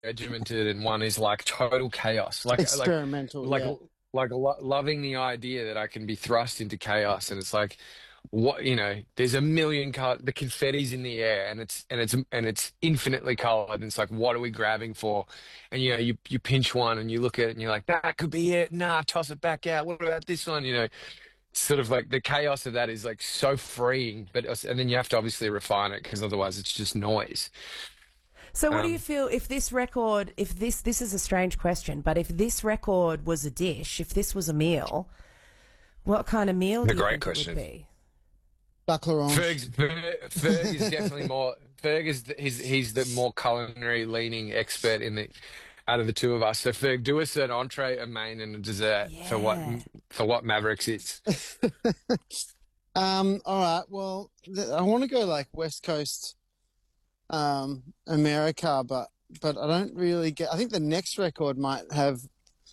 regimented and one is like total chaos. Experimental, Like, yeah. loving the idea that I can be thrust into chaos, and it's like, what, there's a million color, the confetti's in the air, and it's infinitely colored, and it's like, what are we grabbing for? And you pinch one and you look at it and you're like, that could be it. Nah, toss it back out. What about this one? Sort of like the chaos of that is like so freeing, and then you have to obviously refine it because otherwise it's just noise. So what do you Um, feel if this record, if this is a strange question, but if this record was a dish, if this was a meal, what kind of meal a do you great think it would question. be? Duck Orange. Ferg is definitely more. Ferg is he's the more culinary leaning expert in the out of the two of us. So Ferg, do us an entree, a main, and a dessert Yeah. for what Mavericks is. All right. Well, I want to go like West Coast, America, but I don't really get. I think the next record might have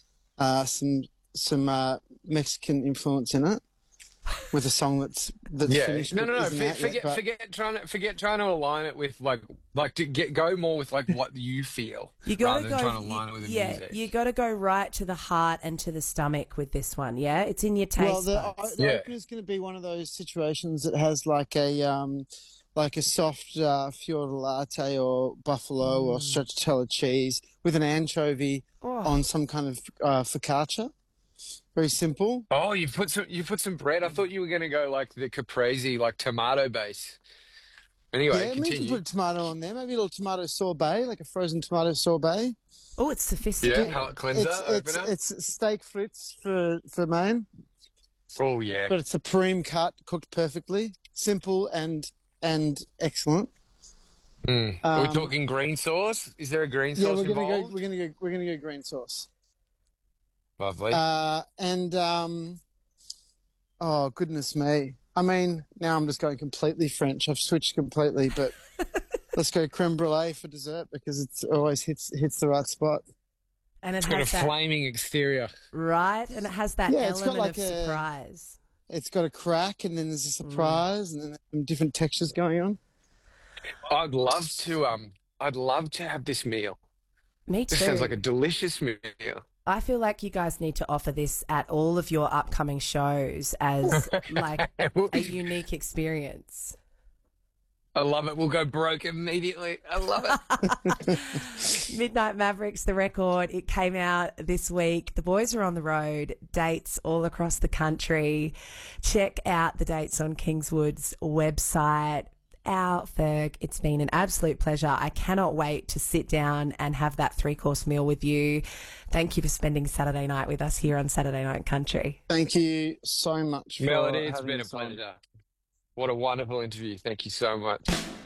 some Mexican influence in it, with a song that's Yeah, finished no, but no, no. isn't out yet. But Forget trying to align it with like to go more with like what you feel You got rather to than go, trying to align it with the yeah, music. you got to go right to the heart and to the stomach with this one. Yeah, it's in your well, taste buds. the Yeah. opener is going to be one of those situations that has like a soft fior latte or buffalo or stracciatella cheese with an anchovy Oh, on some kind of focaccia. Very simple. Oh, you put some bread. I thought you were gonna go like the caprese, like tomato base. Anyway, Yeah, I mean, you can continue. put a tomato on there. Maybe a little tomato sorbet, like a frozen tomato sorbet. oh, it's Yeah, sophisticated. palate cleanser, opener. It's steak frites for main, Oh yeah. but it's a supreme cut, cooked perfectly, simple and excellent. Are we talking green sauce? Is there a green Yeah, sauce we're gonna go. involved? We're gonna go green sauce. Lovely. And oh goodness me! I mean, now I'm just going completely French. I've switched completely, but let's go creme brulee for dessert because it always hits the right spot. And it It's got a has that, flaming exterior. right? And it has that Yeah, it's got element like of a- surprise. It's got a crack, and then there's a surprise, and then there's some different textures going on. I'd love to I'd love to have this meal. Me This sounds like too. a delicious meal. I feel like you guys need to offer this at all of your upcoming shows as like a unique experience. I love it. We'll go broke immediately. I love it. Midnight Mavericks, the record, it came out this week. The boys are on the road, dates all across the country. Check out the dates on Kingswood's website. Our Ferg, it's been an absolute pleasure. I cannot wait to sit down and have that 3-course meal with you. Thank you for spending Saturday night with us here on Saturday Night Country. Thank you so much for Melody, it's having been a us on. pleasure. What a wonderful interview. Thank you so much.